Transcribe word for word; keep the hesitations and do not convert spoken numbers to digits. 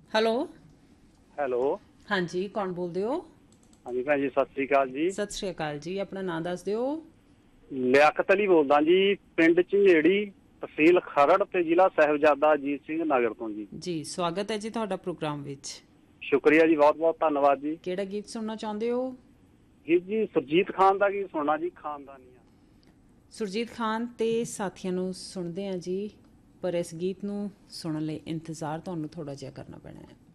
Hello. Hello. ਹਾਂਜੀ, ਕੌਣ ਬੋਲਦੇ ਹੋ? ਹਾਂਜੀ ਭੈਣ ਜੀ, ਸਤਿ ਸ੍ਰੀ ਅਕਾਲ ਜੀ। ਸਤਿ ਸ਼੍ਰੀ ਅਕਾਲ ਜੀ। ਆਪਣਾ ਨਾਂ ਦੱਸ ਦਿਓ। ਲਿਆਕਤ ਅਲੀ ਬੋਲਦਾ ਜੀ, ਪਿੰਡ ਝੰਜੇੜੀ, ਤਹਿਸੀਲ ਖਰੜ ਤੇ ਜ਼ਿਲ੍ਹਾ ਸਾਹਿਬਜ਼ਾਦਾ ਅਜੀਤ ਸਿੰਘ ਨਗਰ ਤੋਂ ਜੀ। ਜੀ, ਸਵਾਗਤ ਹੈ ਜੀ ਤੁਹਾਡਾ ਪ੍ਰੋਗਰਾਮ ਵਿੱਚ। ਸ਼ੁਕਰੀਆ ਜੀ, ਬਹੁਤ ਬਹੁਤ ਧੰਨਵਾਦ ਜੀ। ਕਿਹੜਾ ਗੀਤ ਸੁਣਨਾ ਚਾਹੁੰਦੇ ਹੋ? ਗੀਤ ਜੀ ਸੁਰਜੀਤ ਖਾਨ ਦਾ ਗੀਤ ਸੁਣਨਾ ਜੀ, ਖਾਨਦਾਨੀਆਂ। ਸੁਰਜੀਤ ਖਾਨ ਤੇ ਸਾਥੀਆਂ ਨੂੰ ਸੁਣਦੇ ਹਾਂ ਜੀ, ਪਰ ਇਸ ਗੀਤ ਨੂੰ ਸੁਣਨ ਲਈ ਇੰਤਜ਼ਾਰ ਤੁਹਾਨੂੰ ਥੋੜ੍ਹਾ ਜਿਹਾ ਕਰਨਾ ਪੈਣਾ ਹੈ।